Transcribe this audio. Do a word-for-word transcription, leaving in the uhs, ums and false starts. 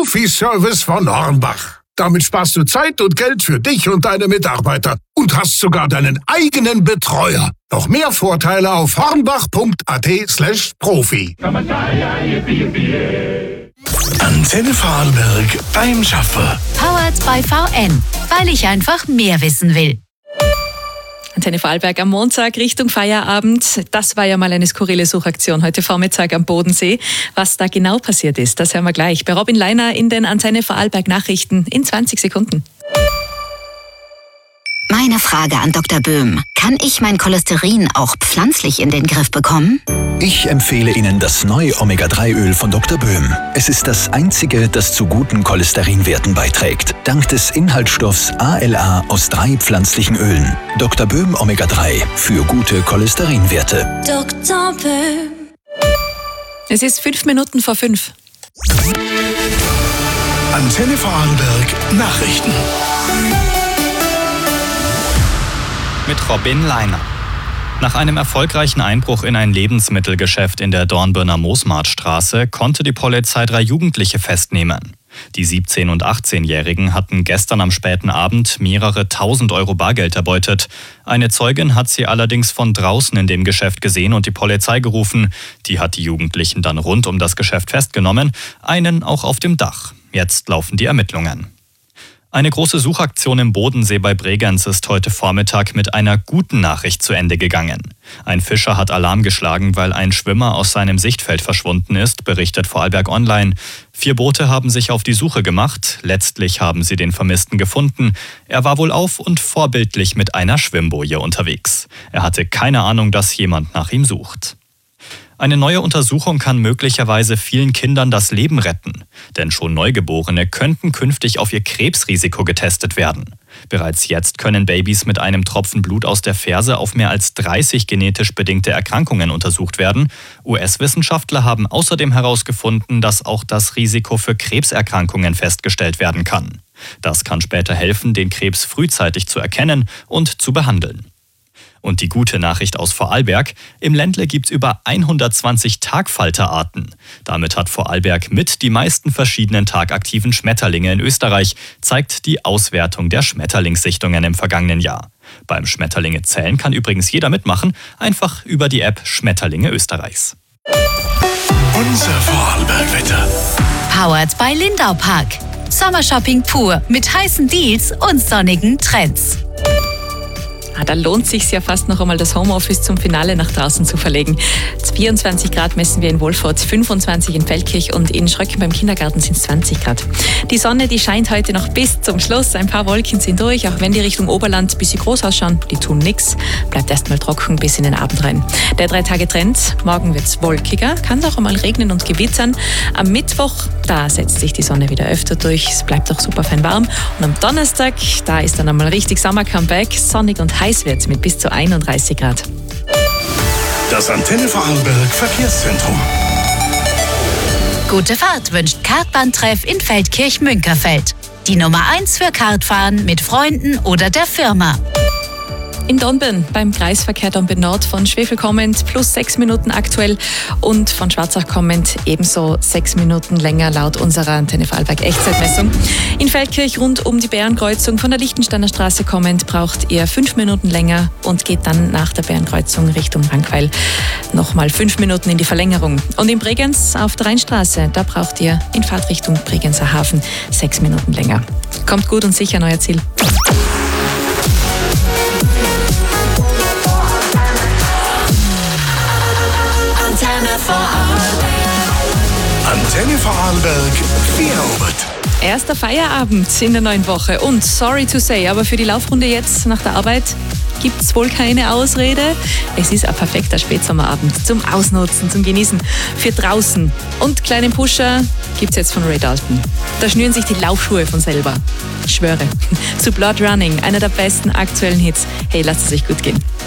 Profi-Service von Hornbach. Damit sparst du Zeit und Geld für dich und deine Mitarbeiter und hast sogar deinen eigenen Betreuer. Noch mehr Vorteile auf hornbach.at slash Profi. Antenne Vorarlberg beim Schaffer. Powered by V N, weil ich einfach mehr wissen will. Antenne Vorarlberg am Montag Richtung Feierabend. Das war ja mal eine skurrile Suchaktion heute Vormittag am Bodensee. Was da genau passiert ist, das hören wir gleich bei Robin Leiner in den Antenne Vorarlberg Nachrichten in zwanzig Sekunden. Meine Frage an Doktor Böhm. Kann ich mein Cholesterin auch pflanzlich in den Griff bekommen? Ich empfehle Ihnen das neue Omega drei Öl von Doktor Böhm. Es ist das einzige, das zu guten Cholesterinwerten beiträgt. Dank des Inhaltsstoffs A L A aus drei pflanzlichen Ölen. Doktor Böhm Omega drei für gute Cholesterinwerte. Doktor Böhm. Es ist fünf Minuten vor fünf. Antenne Vorarlberg Nachrichten. Mit Robin Leiner. Nach einem erfolgreichen Einbruch in ein Lebensmittelgeschäft in der Dornbirner Moosmartstraße konnte die Polizei drei Jugendliche festnehmen. Die siebzehn- und achtzehnjährigen hatten gestern am späten Abend mehrere tausend Euro Bargeld erbeutet. Eine Zeugin hat sie allerdings von draußen in dem Geschäft gesehen und die Polizei gerufen. Die hat die Jugendlichen dann rund um das Geschäft festgenommen, einen auch auf dem Dach. Jetzt laufen die Ermittlungen. Eine große Suchaktion im Bodensee bei Bregenz ist heute Vormittag mit einer guten Nachricht zu Ende gegangen. Ein Fischer hat Alarm geschlagen, weil ein Schwimmer aus seinem Sichtfeld verschwunden ist, berichtet Vorarlberg Online. Vier Boote haben sich auf die Suche gemacht. Letztlich haben sie den Vermissten gefunden. Er war wohlauf und vorbildlich mit einer Schwimmboje unterwegs. Er hatte keine Ahnung, dass jemand nach ihm sucht. Eine neue Untersuchung kann möglicherweise vielen Kindern das Leben retten. Denn schon Neugeborene könnten künftig auf ihr Krebsrisiko getestet werden. Bereits jetzt können Babys mit einem Tropfen Blut aus der Ferse auf mehr als dreißig genetisch bedingte Erkrankungen untersucht werden. U S-Wissenschaftler haben außerdem herausgefunden, dass auch das Risiko für Krebserkrankungen festgestellt werden kann. Das kann später helfen, den Krebs frühzeitig zu erkennen und zu behandeln. Und die gute Nachricht aus Vorarlberg: Im Ländle gibt's über hundertzwanzig Tagfalterarten. Damit hat Vorarlberg mit die meisten verschiedenen tagaktiven Schmetterlinge in Österreich, zeigt die Auswertung der Schmetterlingssichtungen im vergangenen Jahr. Beim Schmetterlinge zählen kann übrigens jeder mitmachen, einfach über die App Schmetterlinge Österreichs. Unser Vorarlberg-Wetter. Powered by Lindau Park. Sommershopping pur mit heißen Deals und sonnigen Trends. Ah, da lohnt sich ja fast noch einmal das Homeoffice zum Finale nach draußen zu verlegen. vierundzwanzig Grad messen wir in Wolfurt, fünfundzwanzig in Feldkirch und in Schröcken beim Kindergarten sind es zwanzig Grad. Die Sonne, die scheint heute noch bis zum Schluss. Ein paar Wolken sind durch, auch wenn die Richtung Oberland ein bisschen groß ausschauen. Die tun nichts. Bleibt erstmal trocken bis in den Abend rein. Der Drei-Tage-Trend. Morgen wird es wolkiger, kann auch einmal regnen und gewittern. Am Mittwoch, da setzt sich die Sonne wieder öfter durch. Es bleibt auch super fein warm. Und am Donnerstag, da ist dann einmal richtig Sommer-Comeback. Sonnig und heiß wird es mit bis zu einunddreißig Grad. Das Antenne Vorarlberg Verkehrszentrum. Gute Fahrt wünscht Kartbahntreff in Feldkirch-Münkerfeld. Die Nummer eins für Kartfahren mit Freunden oder der Firma. In Dornbirn beim Kreisverkehr Dornbirn Nord von Schwefel kommend plus sechs Minuten aktuell und von Schwarzach kommend ebenso sechs Minuten länger laut unserer Antenne Vorarlberg Echtzeitmessung. In Feldkirch rund um die Bärenkreuzung von der Lichtensteiner Straße kommend braucht ihr fünf Minuten länger und geht dann nach der Bärenkreuzung Richtung Rankweil nochmal fünf Minuten in die Verlängerung. Und in Bregenz auf der Rheinstraße, da braucht ihr in Fahrtrichtung Bregenzer Hafen sechs Minuten länger. Kommt gut und sicher an euer Ziel. Antenne Vorarlberg Feierabend. Erster Feierabend in der neuen Woche und sorry to say, aber für die Laufrunde jetzt nach der Arbeit gibt es wohl keine Ausrede. Es ist ein perfekter Spätsommerabend zum Ausnutzen, zum Genießen für draußen. Und kleinen Pusher gibt es jetzt von Ray Dalton. Da schnüren sich die Laufschuhe von selber. Ich schwöre. Zu Blood Running, einer der besten aktuellen Hits. Hey, lasst es euch gut gehen.